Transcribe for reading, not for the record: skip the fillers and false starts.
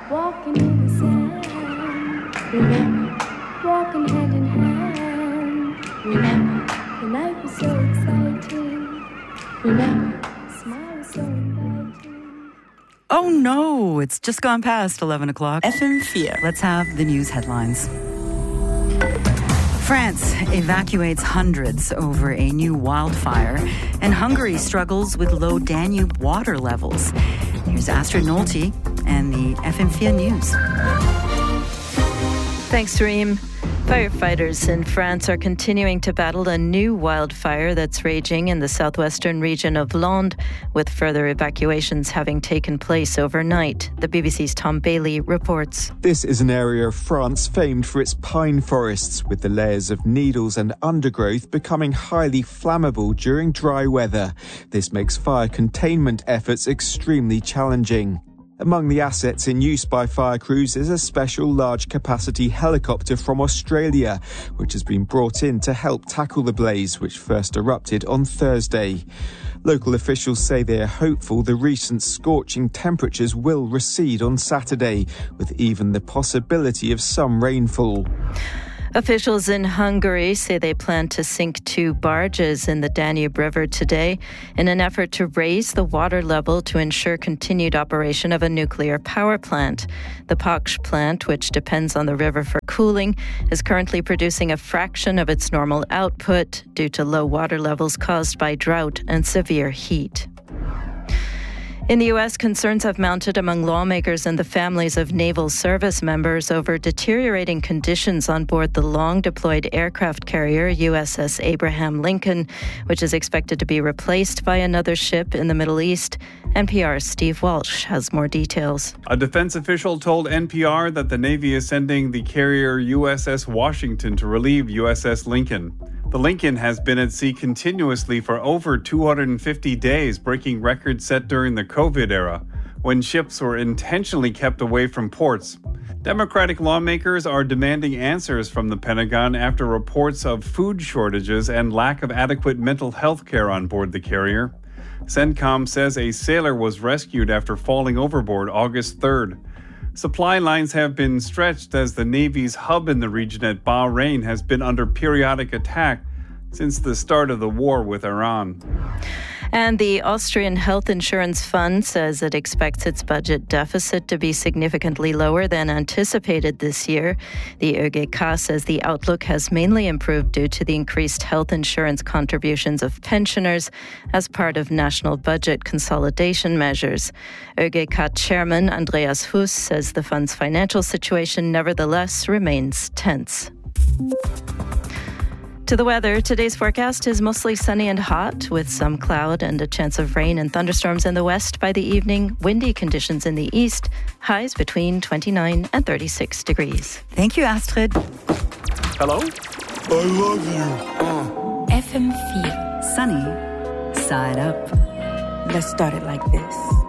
walking in the sand. Remember, walking hand in hand. Remember, the night was so exciting. Remember, the smile was so inviting. Oh no, it's just gone past 11 o'clock. FM4. Let's have the news headlines. France evacuates hundreds over a new wildfire, and Hungary struggles with low Danube water levels. Here's Astrid Nolte and the FM4 News. Thanks, Reem. Firefighters in France are continuing to battle a new wildfire that's raging in the southwestern region of Landes, with further evacuations having taken place overnight. The BBC's Tom Bailey reports. This is an area of France famed for its pine forests, with the layers of needles and undergrowth becoming highly flammable during dry weather. This makes fire containment efforts extremely challenging. Among the assets in use by fire crews is a special large-capacity helicopter from Australia, which has been brought in to help tackle the blaze, which first erupted on Thursday. Local officials say they are hopeful the recent scorching temperatures will recede on Saturday, with even the possibility of some rainfall. Officials in Hungary say they plan to sink 2 barges in the Danube River today in an effort to raise the water level to ensure continued operation of a nuclear power plant. The Paks plant, which depends on the river for cooling, is currently producing a fraction of its normal output due to low water levels caused by drought and severe heat. In the U.S., concerns have mounted among lawmakers and the families of naval service members over deteriorating conditions on board the long-deployed aircraft carrier USS Abraham Lincoln, which is expected to be replaced by another ship in the Middle East. NPR's Steve Walsh has more details. A defense official told NPR that the Navy is sending the carrier USS Washington to relieve USS Lincoln. The Lincoln has been at sea continuously for over 250 days, breaking records set during the COVID era, when ships were intentionally kept away from ports. Democratic lawmakers are demanding answers from the Pentagon after reports of food shortages and lack of adequate mental health care on board the carrier. CENTCOM says a sailor was rescued after falling overboard August 3rd. Supply lines have been stretched as the Navy's hub in the region at Bahrain has been under periodic attack since the start of the war with Iran. And the Austrian Health Insurance Fund says it expects its budget deficit to be significantly lower than anticipated this year. The ÖGK says the outlook has mainly improved due to the increased health insurance contributions of pensioners as part of national budget consolidation measures. ÖGK Chairman Andreas Huss says the fund's financial situation nevertheless remains tense. To the weather, today's forecast is mostly sunny and hot, with some cloud and a chance of rain and thunderstorms in the west by the evening, windy conditions in the east, highs between 29 and 36 degrees. Thank you, Astrid. Hello? I love you. FM4. Sunny, side up. Let's start it like this.